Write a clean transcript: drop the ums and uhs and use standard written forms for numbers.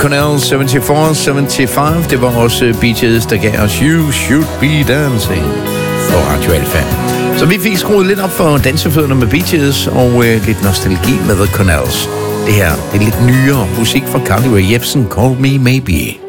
Cornell 74-75. Det var også Bee Gees, der gav os You Should Be Dancing på Radio Alfa. Så vi fik skruet lidt op for dansefødderne med Bee Gees og lidt nostalgi med The Cornells. Det her er lidt nyere musik fra Carly Rae Jepsen, Call Me Maybe.